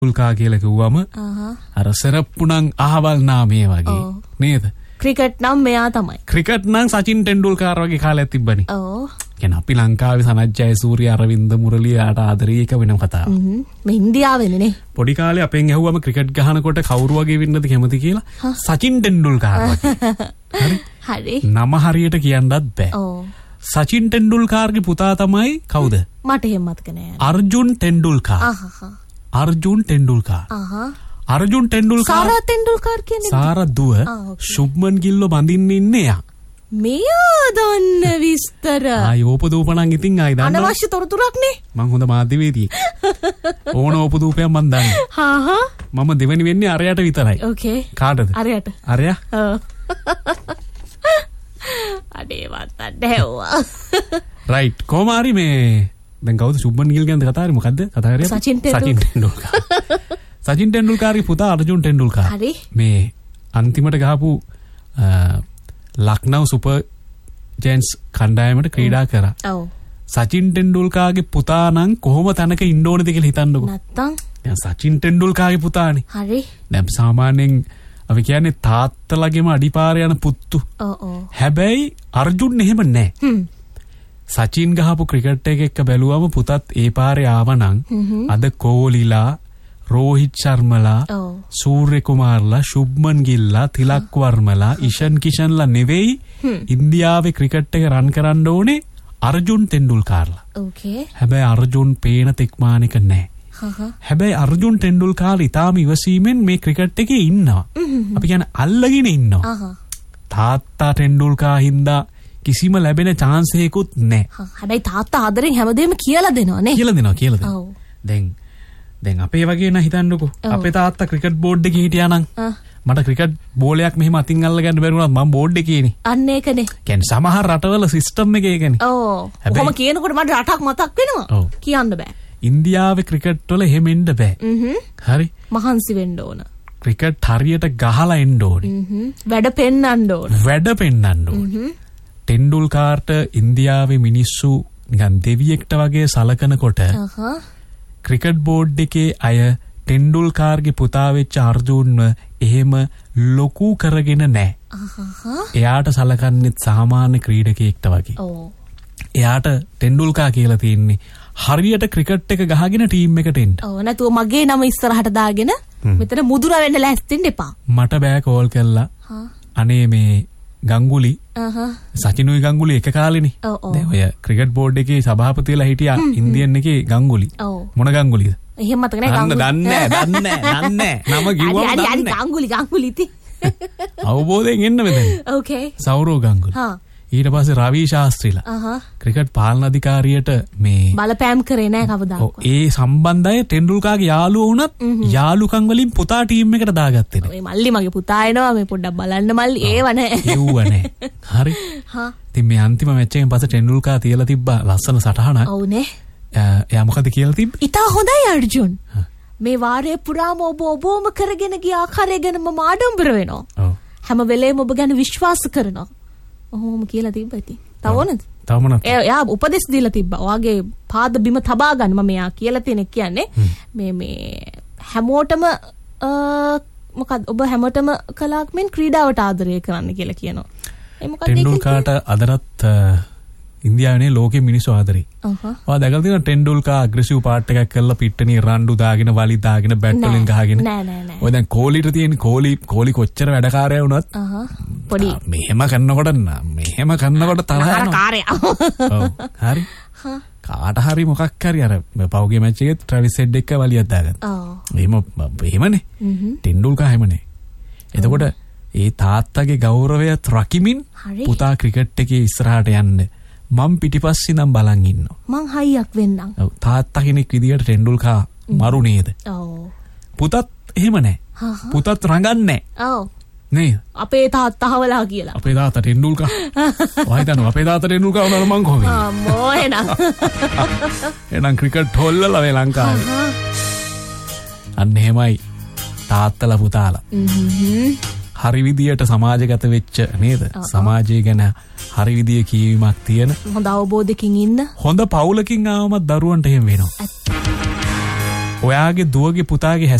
උල්කා කියලා කිව්වම අර සරප්පුණන් අහවල් නාමයේ වගේ නේද? ක්‍රිකට් නම් මෙයා තමයි. ක්‍රිකට් නම් සචින් ටෙන්ඩුල්කර් වගේ කාලයක් තිබ්බනේ. ඔව්. කියන අපි ලංකාවේ සනත් ජයසූරිය අරවින්ද මුරලියාට ආදරේ එක වෙනම කතාවක්. මේ ඉන්දියාවේනේ නේ. පොඩි කාලේ අපෙන් ඇහුවම ක්‍රිකට් ගහනකොට කවුරු වගේ වෙන්නද කැමති කියලා සචින් ටෙන්ඩුල්කර් වගේ. හරි. හරි. නම හරියට කියන්නත් බෑ. ඔව්. සචින් ටෙන්ඩුල්කර්ගේ පුතා තමයි කවුද? මට එහෙම මතක නෑ. අර්ජුන් ටෙන්ඩුල්කර්. අර්ජුන් ටෙන්ඩුල්කර්. අර්ජුන් ටෙන්ඩුල්කර්. සාරා ටෙන්ඩුල්කර් කියන්නේ සාරා දුව ශුභ්මන් ගිල්ලෝ බඳින්න ඉන්නේ යා. මෙයා දන්න විස්තර. ආයි ඕපදූපණන් ඉතින් ආයි දන්නවා. අනවශ්‍ය තොරතුරක් නේ. මං හොඳ මාධ්‍යවේදී. ඕන ඕපදූපයක් මං දන්නේ. හා මම දෙවෙනි වෙන්නේ අරයට විතරයි. ඕකේ. කාටද? අරයට. අරයා? ඔව්. අඩේ වත්තක් දැව්වා. රයිට්. කොමාරි මේ දැන් කවුද ශුභ්මන් ගිල් ගැනද කතා කරේ මොකද්ද? කතා කරේ සචින් ටෙන්ඩුල්කර්. සචින් ටෙන්ඩුල්කර්ගේ පුතා අර්ජුන් ටෙන්ඩුල්කර්. හරි. මේ අන්තිමට ගහපු ලක්නව් සුපර් ජයන්ට්ස් කණ්ඩායමට ක්‍රීඩා කරා. ඔව්. සචින් ටෙන්ඩුල්කර්ගේ පුතා නම් කොහොම තැනක ඉන්න ඕනද කියලා හිතන්නකෝ. නැත්තම් දැන් සචින් ටෙන්ඩුල්කර්ගේ පුතානේ. හරි. දැන් සාමාන්‍යයෙන් අපි කියන්නේ තාත්තලාගේම අඩිපාර යන පුත්තු. ඔව් ඔව්. හැබැයි අර්ජුන් එහෙම නැහැ. සචින් ගහපු ක්‍රිකට් එක එක්ක බැලුවම පුතත් ඒ පාරේ ආවනම් අද කෝලිලා රෝහිත් ශර්මලා සූර්ය කුමාර්ලා ශුභ්මන් ගිල්ලා තිලක් වර්මලා ඉෂන් කිෂන්ලා නෙවෙයි ඉන්දියාවේ ක්‍රිකට් එක රන් කරන්න ඕනේ අර්ජුන් ටෙන්ඩුල්කර්ලා. ඕකේ. හැබැයි අර්ජුන් පේන තෙක්මානික නැහැ. හැබැයි අර්ජුන් ටෙන්ඩුල්කර් ඉතාම ඉවසීමෙන් මේ ක්‍රිකට් එකේ ඉන්නවා. අපි කියන්නේ අල්ලගෙන ඉන්නවා. තාත්තා ටෙන්ඩුල්කර් හින්දා කිසිම ලැබෙන chance එකකුත් නැහැ. හැබැයි තාත්තා ආදරෙන් හැමදේම කියලා දෙනවා නේ. කියලා දෙනවා. ඔව්. දැන් අපේ වගේ න හිතන්නකෝ. අපේ තාත්තා ක්‍රිකට් බෝඩ් එකේ හිටියා නම් මට ක්‍රිකට් බෝලයක් මෙහෙම අතින් අල්ලගන්න බැරි වුණා මම බෝඩ් එකේනේ. අන්න ඒකනේ. කියන්නේ සමහර රටවල සිස්ටම් එක ඒකනේ. ඔව්. කොහොම කියනකොට මට රටක් මතක් වෙනවා. කියන්න බෑ. ඉන්දියාවේ ක්‍රිකට් වල එහෙම එන්න බෑ. හරි. මහන්සි වෙන්න ඕන. ක්‍රිකට් හරියට ගහලා එන්න ඕනේ. වැඩ පෙන්නන්න ඕනේ. ටෙන්ඩුල්කර්ට ඉන්දියාවේ මිනිස්සු නිකන් දෙවියෙක්ට වගේ සලකනකොට ක්‍රිකට් බෝඩ් එකේ අය ටෙන්ඩුල්කර්ගේ පුතා වෙච්ච අර්ජුන්ව එහෙම ලොකු කරගෙන නැහැ. එයාට සලකන්නේ සාමාන්‍ය ක්‍රීඩකයෙක්ට වගේ. එයාට ටෙන්ඩුල්කර් කියලා තියෙන්නේ හරියට ක්‍රිකට් එක ගහගෙන ටීම් එකට එන්න. ඔව් නැතුව මගේ නම ඉස්සරහට දාගෙන මෙතන මුදුර වෙන්න ලෑස්තින්න එපා. මට බෑ කෝල් කළා. අනේ මේ ගංගුලි සචිනුයි ගංගුලි එක කාලෙනේ. දැන් ඔය ක්‍රිකට් බෝඩ් එකේ සභාපතිලා හිටියා ඉන්දියන් එකේ ගංගුලි. මොන ගංගුලිද? එහෙම මතක නැහැ ගංගුලි. දන්නේ නැහැ. නම කිව්වම දන්නේ. ගංගුලි ඉතින්. අවබෝධයෙන් එන්න මෙතන. ඕකේ. සෞරව් ගංගුලි. ඊට පස්සේ රවි ශාස්ත්‍රීලා ක්‍රිකට් පාලන අධිකාරියට මේ බලපෑම් කරේ නැහැ කවදාවත්. ඒ සම්බන්ධය ටෙන්ඩුල්කර්ගේ යාළුවෝ වුණත් යාළුකම් වලින් පුතා ටීම් එකට දාගත්තේ නෑ. මේ මල්ලි මගේ පුතා එනවා මේ පොඩ්ඩක් බලන්න මල්ලි ඒව නැහැ. ඒව නැහැ. හරි. ඉතින් මේ අන්තිම මැච් එකෙන් පස්සේ ටෙන්ඩුල්කර් තියලා තිබ්බා ලස්සන සටහනක්. ඔව්නේ. එයා මොකද කියලා තිබ්බේ? ඉතා හොඳයි අර්ජුන්. මේ වාරේ පුරාම ඔබම කරගෙන ගිය ආකාරය ගැන මම ආඩම්බර වෙනවා. හැම වෙලේම ඔබ ගැන විශ්වාස කරනවා. ඔහොම කියලා තිබ්බා ඉතින්. තව ඕනද? තව මොනවද? එයා උපදෙස් දීලා තිබ්බා. ඔයාගේ පාද බිම තබා ගන්න මම එයා කියලා තියෙන කියන්නේ මේ හැමෝටම මොකක්ද ඔබ හැමෝටම කලාක් මෙන් ක්‍රීඩාවට ආදරය කරන්න කියලා කියනවා. ඒ මොකක්ද ඒක? ටෙන්ඩුල්කර්ට අදටත් ඉන්දියාවේ ලෝකෙ මිනිස්සු ආදරේ. ඔයා දැකලා තියෙනවා ටෙන්ඩුල්කර් ඇග්‍රෙසිව් පාට් එකක් කරලා පිට්ටනිය රණ්ඩු දාගෙන වලි දාගෙන බැට් වලින් ගහගෙන. නෑ. ඔය දැන් කෝලිට තියෙන කෝලි කොච්චර වැඩකාරයා වුණත් පොඩි මෙහෙම කරනකොට තරහ යනවා. ඔව්. හරි. කාට හරි මොකක් හරි අර පෞගේ මැච් එකේ ට්‍රැවිස් හෙඩ් එක වලියක් දාගත්තා. එහෙමනේ. ටෙන්ඩුල්කර් එහෙමනේ. එතකොට ඒ තාත්තගේ ගෞරවයත් රකිමින් පුතා ක්‍රිකට් එකේ ඉස්සරහට යන්න මම පිටිපස්සේ නම් බලන් ඉන්නවා. මං හයියක් වෙන්නම්. ඔව් තාත්තා කෙනෙක් විදියට ටෙන්ඩුල්කර් මරු නේද? ඔව්. පුතත් එහෙම නැහැ. පුතත් රඟන්නේ නැහැ. ඔව්. නේද? අපේ තාත්තහවලා කියලා. අපේ තාත්තා ටෙන්ඩුල්කර්. වහිතනවා අපේ තාත්තා ටෙන්ඩුල්කර් වුණාම මං කොහොමද? අම්මෝ එහෙනම් ක්‍රිකට් හොල්ලලා මේ ලංකාවේ. අන්න එහෙමයි තාත්තලා පුතාලා. හරි විදියට සමාජගත වෙච්ච නේද? සමාජය ගැන හරි විදිය කියවීමක් තියෙන හොඳ අවබෝධයකින් ඉන්න හොඳ පවුලකින් ආවම දරුවන්ට එහෙම වෙනවා. ඔයාගේ දුවගේ පුතාගේ